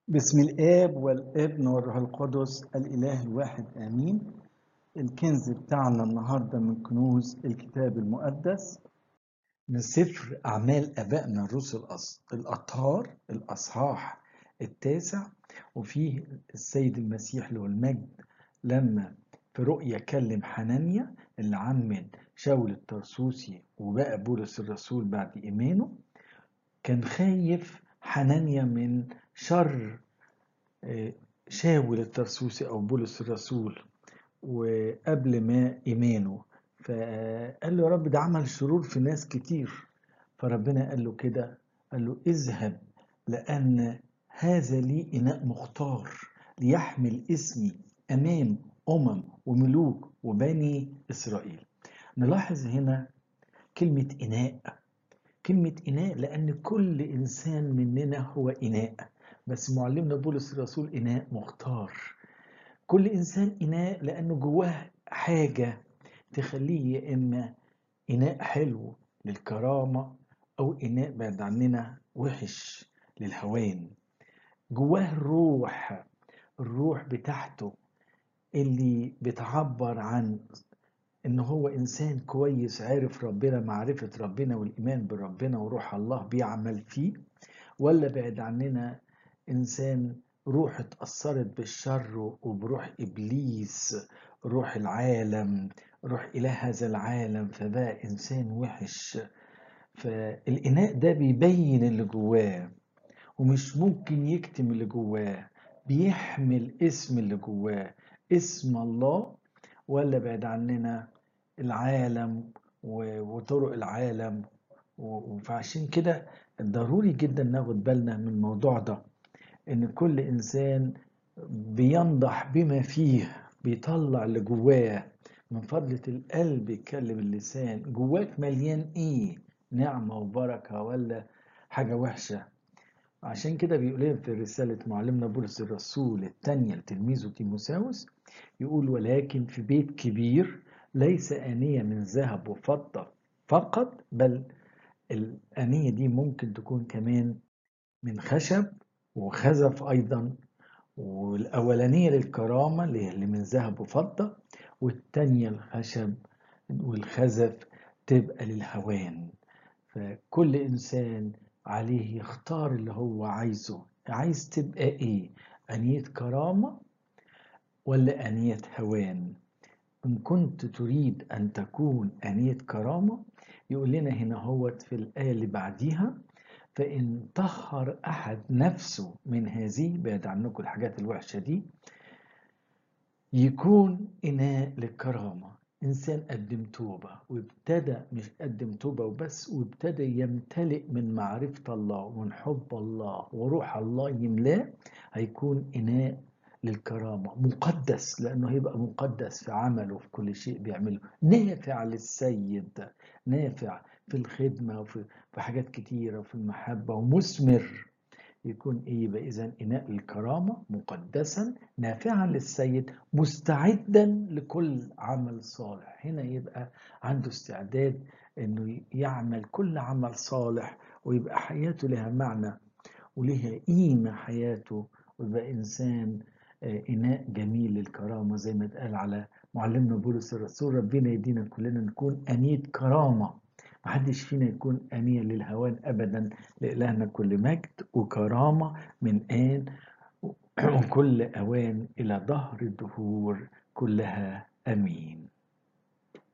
بسم الآب والابن والروح القدس الإله الواحد آمين. الكنز بتاعنا النهاردة من كنوز الكتاب المقدس من سفر أعمال آبائنا الرسل الأطهار الأصحاح 9، وفيه السيد المسيح له المجد لما في رؤيا كلم حنانيا اللي عمد شاول الترسوسي وبقى بولس الرسول بعد إيمانه. كان خايف حنانيا من شر شاول الترسوسي أو بولس الرسول وقبل ما إيمانه، فقال له يا رب ده عمل شرور في ناس كتير. فربنا قال له كده، قال له اذهب لأن هذا لي إناء مختار ليحمل اسمي أمام وملوك وبني إسرائيل. نلاحظ هنا كلمة إناء لأن كل إنسان مننا هو إناء، بس معلمنا بولس الرسول إناء مختار. كل إنسان إناء لأنه جواه حاجة تخليه يا إما إناء حلو للكرامة أو إناء بعد عننا وحش للهوان. جواه الروح بتاعته اللي بتعبر عن إن هو إنسان كويس عارف ربنا، معرفة ربنا والإيمان بربنا وروح الله بيعمل فيه، ولا بعد عننا إنسان روح اتأثرت بالشر وبروح إبليس، روح العالم، روح إله هذا العالم، فبقى إنسان وحش. فالإناء ده بيبين اللي جواه ومش ممكن يكتم اللي جواه، بيحمل اسم اللي جواه، اسم الله، ولا بعد عننا العالم وطرق العالم. فعشان كده ضروري جدا ناخد بالنا من الموضوع ده، ان كل انسان بينضح بما فيه، بيطلع اللي جواه من فضلة القلب يتكلم اللسان. جواك مليان ايه؟ نعمة وبركة ولا حاجة وحشة؟ عشان كده بيقول لنا في رسالة معلمنا بولس الرسول الثانية لتلميذه تيموساوس، يقول ولكن في بيت كبير ليس آنية من ذهب وفضة فقط، بل الآنية دي ممكن تكون كمان من خشب وخزف أيضا. والأولانية للكرامة اللي من ذهب وفضة، والتانية الخشب والخزف تبقى للهوان. فكل إنسان عليه يختار اللي هو عايزه. عايز تبقى إيه؟ أنية كرامة ولا أنية هوان؟ إن كنت تريد أن تكون أنية كرامة، يقول لنا هنا هوت في الآية اللي بعديها، فإن طهر أحد نفسه من هذه، بعد عنكم الحاجات الوحشة دي، يكون إناء للكرامة. إنسان قدم توبة وابتدى، مش قدم توبة وبس، وابتدى يمتلئ من معرفة الله ومن حب الله وروح الله يملاه، هيكون إناء للكرامة مقدس، لأنه هيبقى مقدس في عمله وفي كل شيء بيعمله، نافع للسيد، نافع في الخدمة وفي حاجات كتيرة وفي المحبة ومثمر. يكون ايه؟ يبقى اذا اناء الكرامه مقدسا نافعا للسيد مستعدا لكل عمل صالح. هنا يبقى عنده استعداد انه يعمل كل عمل صالح، ويبقى حياته لها معنى ولها قيمه حياته، ويبقى انسان اناء جميل للكرامه، زي ما اتقال على معلمنا بولس الرسول، ربنا يدينا كلنا نكون انية كرامه، محدش فينا يكون أنيا للهوان أبدا. لإلهنا كل مجد وكرامة من آن وكل أوان إلى دهر الدهور كلها. أمين.